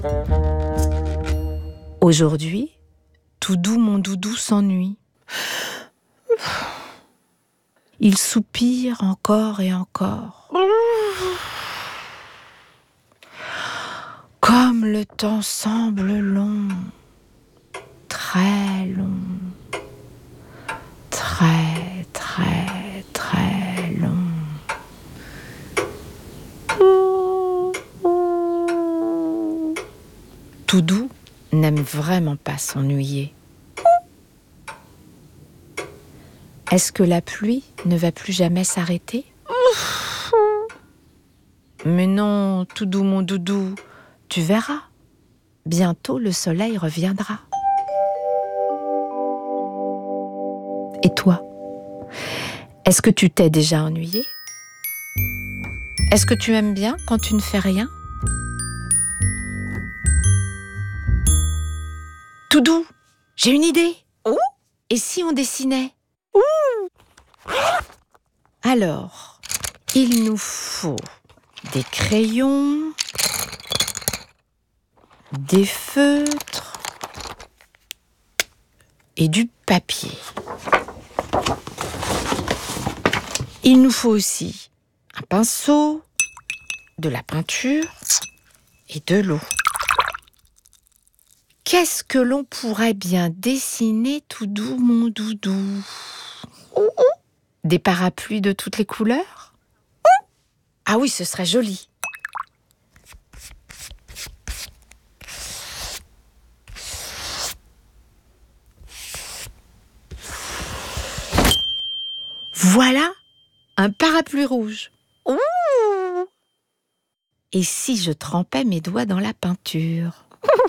Aujourd'hui, Toudou mon doudou s'ennuie. Il soupire encore et encore. Comme le temps semble long, très long, très, très, très long. Toudou n'aime vraiment pas s'ennuyer. Est-ce que la pluie ne va plus jamais s'arrêter ? Mais non, Toudou mon doudou, tu verras. Bientôt le soleil reviendra. Et toi ? Est-ce que tu t'es déjà ennuyé ? Est-ce que tu aimes bien quand tu ne fais rien ? Toudou, j'ai une idée. Et si on dessinait ? Alors, il nous faut des crayons, des feutres et du papier. Il nous faut aussi un pinceau, de la peinture et de l'eau. Qu'est-ce que l'on pourrait bien dessiner, Toudou mon doudou ? Des parapluies de toutes les couleurs ? Ah oui, ce serait joli. Voilà un parapluie rouge. Et si je trempais mes doigts dans la peinture ?